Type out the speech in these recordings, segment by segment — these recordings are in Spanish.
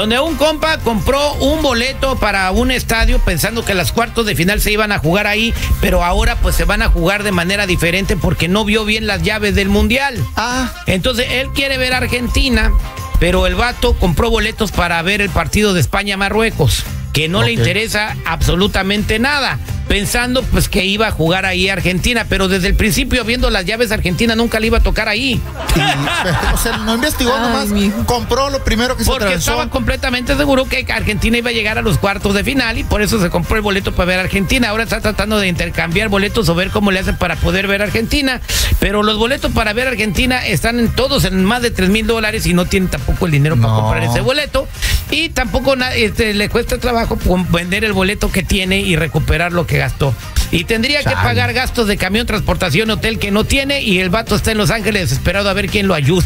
donde un compa compró un boleto para un estadio pensando que las cuartos de final se iban a jugar ahí, pero ahora pues se van a jugar de manera diferente porque no vio bien las llaves del mundial. Entonces él quiere ver a Argentina, pero el vato compró boletos para ver el partido de España-Marruecos, que no le interesa absolutamente nada, pensando pues que iba a jugar ahí Argentina, pero desde el principio, viendo las llaves, Argentina nunca le iba a tocar ahí. O sea, no investigó nomás, compró lo primero que se atravesó. Porque estaba completamente seguro que Argentina iba a llegar a los cuartos de final y por eso se compró el boleto para ver a Argentina. Ahora está tratando de intercambiar boletos o ver cómo le hacen para poder ver a Argentina, pero los boletos para ver a Argentina están todos en más de $3,000 y no tienen tampoco el dinero para comprar ese boleto, y tampoco le cuesta trabajo vender el boleto que tiene y recuperar lo que gastó. Y tendría que pagar gastos de camión, transportación, hotel que no tiene, y el vato está en Los Ángeles desesperado a ver quién lo ayuda.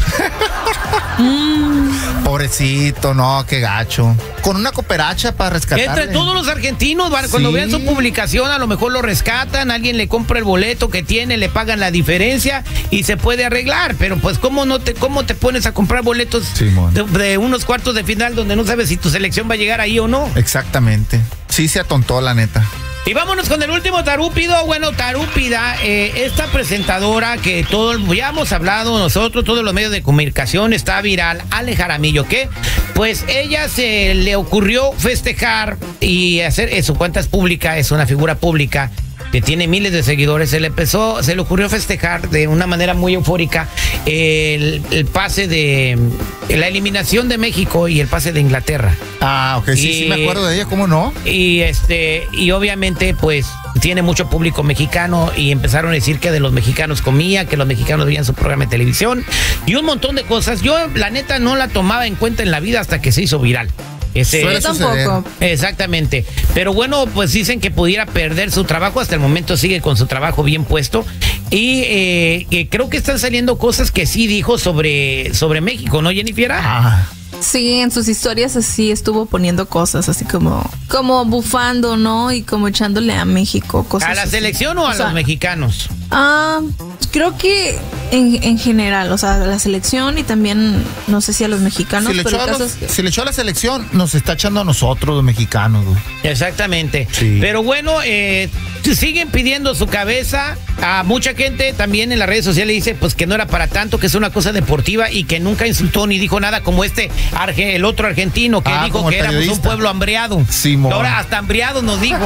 Pobrecito, no, qué gacho. Con una cooperacha para rescatarle. Entre todos los argentinos, cuando vean su publicación, a lo mejor lo rescatan, alguien le compra el boleto que tiene, le pagan la diferencia y se puede arreglar. Pero pues, ¿cómo te pones a comprar boletos de unos cuartos de final donde no sabes si tu selección va a llegar ahí o no? Exactamente. Sí se atontó, la neta. Y vámonos con el último tarúpido. Bueno, tarúpida, esta presentadora que ya hemos hablado nosotros, todos los medios de comunicación, está viral, Ale Jaramillo, que pues ella se le ocurrió festejar y hacer, su cuenta es pública, es una figura pública que tiene miles de seguidores. Se le ocurrió festejar de una manera muy eufórica el pase de la eliminación de México y el pase de Inglaterra. Sí, me acuerdo de ella, ¿cómo no? Y obviamente pues tiene mucho público mexicano y empezaron a decir que de los mexicanos comía, que los mexicanos veían su programa de televisión y un montón de cosas. Yo la neta no la tomaba en cuenta en la vida hasta que se hizo viral. Yo tampoco. Exactamente. Pero bueno, pues dicen que pudiera perder su trabajo. Hasta el momento sigue con su trabajo bien puesto. Y creo que están saliendo cosas que sí dijo sobre México, ¿no, Jennifer? Sí, en sus historias así estuvo poniendo cosas así como bufando, ¿no? Y como echándole a México cosas. ¿A la selección o a los mexicanos? Creo que en general, o sea, a la selección y también, no sé si a los mexicanos. Si le echó a la selección, nos está echando a nosotros, los mexicanos, güey. Exactamente. Sí. Pero bueno, siguen pidiendo su cabeza. A mucha gente también en las redes sociales dice pues que no era para tanto, que es una cosa deportiva y que nunca insultó ni dijo nada como el otro argentino que dijo que éramos un pueblo hambreado. Ahora hasta hambreado nos dijo.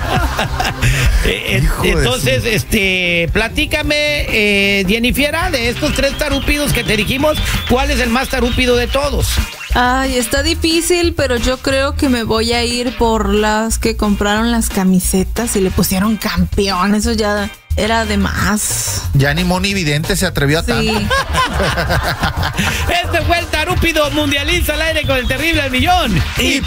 Entonces, platícame, Jennifer, de estos 3 tarúpidos que te dijimos, ¿cuál es el más tarúpido de todos? Ay, está difícil, pero yo creo que me voy a ir por las que compraron las camisetas y le pusieron campeón. Eso ya era de más. Ya ni Moni Vidente se atrevió a tanto. Este fue el tarúpido mundialista al aire con el terrible al millón. Y